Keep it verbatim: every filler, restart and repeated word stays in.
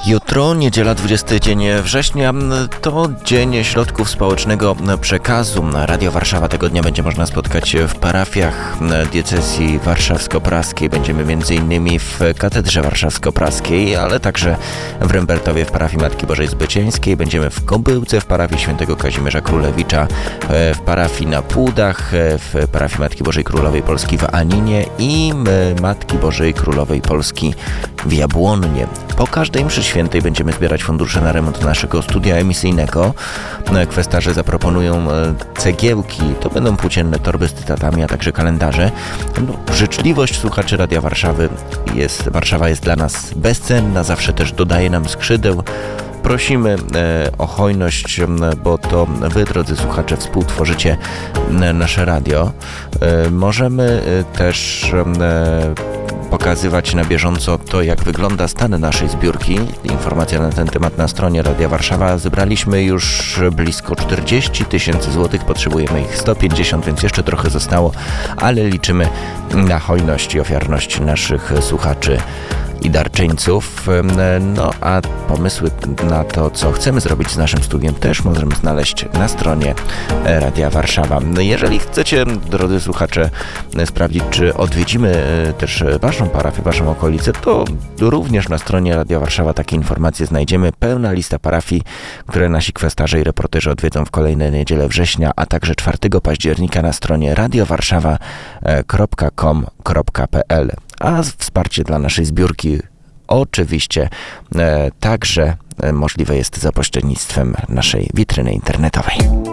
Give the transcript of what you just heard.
Jutro, niedziela, dwudziesty dzień września, to Dzień Środków Społecznego Przekazu. Radio Warszawa tego dnia będzie można spotkać w parafiach diecezji warszawsko-praskiej. Będziemy m.in. w Katedrze Warszawsko-Praskiej, ale także w Rembertowie w parafii Matki Bożej Zbycięskiej. Będziemy w Kobyłce w parafii świętego Kazimierza Królewicza, w parafii na Płudach, w parafii Matki Bożej Królowej Polski w Aninie i Matki Bożej Królowej Polski w Jabłonnie. Po każdej mszy świętej będziemy zbierać fundusze na remont naszego studia emisyjnego. Kwestarze zaproponują cegiełki, to będą płócienne torby z cytatami, a także kalendarze. No, życzliwość słuchaczy Radia Warszawy jest, Warszawa jest dla nas bezcenna, zawsze też dodaje nam skrzydeł. Prosimy e, o hojność, bo to wy, drodzy słuchacze, współtworzycie e, nasze radio. E, możemy e, też e, pokazywać na bieżąco to, jak wygląda stan naszej zbiórki. Informacja na ten temat na stronie Radia Warszawa. Zebraliśmy już blisko czterdzieści tysięcy złotych, potrzebujemy ich sto pięćdziesiąt, więc jeszcze trochę zostało, ale liczymy na hojność i ofiarność naszych słuchaczy i darczyńców. No a pomysły na to, co chcemy zrobić z naszym studiem, też możemy znaleźć na stronie Radia Warszawa. Jeżeli chcecie, drodzy słuchacze, sprawdzić, czy odwiedzimy też waszą parafię, waszą okolicę, to również na stronie Radia Warszawa takie informacje znajdziemy. Pełna lista parafii, które nasi kwestarze i reporterzy odwiedzą w kolejne niedziele września, a także czwartego października na stronie radiowarszawa kropka com kropka p l. A wsparcie dla naszej zbiórki oczywiście e, także e, możliwe jest za pośrednictwem naszej witryny internetowej.